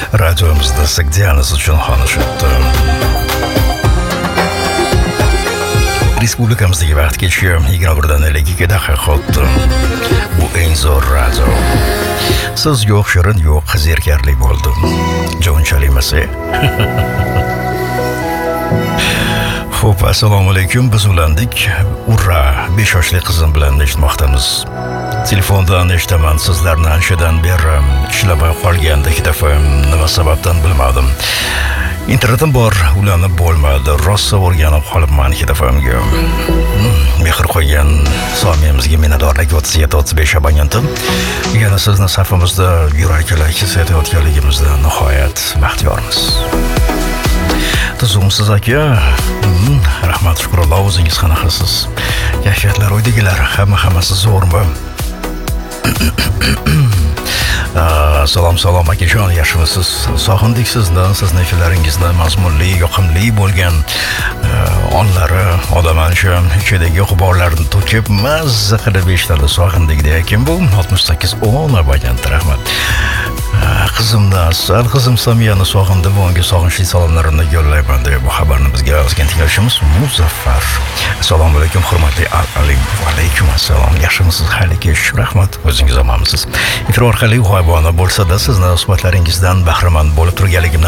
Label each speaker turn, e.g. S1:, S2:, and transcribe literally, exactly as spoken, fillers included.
S1: Radiomizda Diana uchun xonishibdi. Respublikamizdagi vaqt kechi yigirma birdan ellik ikki daqiqa o'tdi. Bu eng zo'r radio. Siz yo'q shirin yo'q zerkarli bo'ldim. Jonchalik emas. Xo'p, assalomu alaykum. Biz ulandik. Urra! besh yoshli qizim bilan eshitmoqdamiz. Telefondan eshitaman sizlarni anchadan beri ishlamay qolganda ikkita nima sababdan bilmadim. Internetim bor, ulanib bo'lmadi. Rosa o'rganib qolibman ikkita famga. Mehr qo'ygan soniyamizga minnatdorlik o'ttiz yetti o'ttiz besh abonentim. Yana sizni safimizda yuraklar kesayotganligimizda nihoyat baxtiyormiz. Tuzumsiz aka, rahmat, shukrulloh, o'zingiz qanaqasiz? Kashfiyatlar uydagilar hamma hammasi zo'rmi? Salom salom akajon, yaxshimisiz? Sog'indik sizdan, sizning fikrlaringizni mazmunli, yoqimli bo'lgan onlari odam ancha ichidagi g'uborlarni to'kib mazza qilib eshitadi. Sog'indik degan bu oltmish sakkiz o'n abonent, rahmat. Qizimni asal, qizim Samiyani sog'indim, unga sog'inchli salomlarimni yo'llayman deb bu xabarni bizga yozgan tinglovchimiz Muzaffar. Assalomu alaykum, hurmatli Alim. Va alaykum assalom. Yaxshimisiz? Xayr-kesh, rahmat. O'zingiz omonmisiz? Efir orqali g'oyibona bo'lsa-da sizni suhbatlaringizdan bahramand bo'lib turganligimdan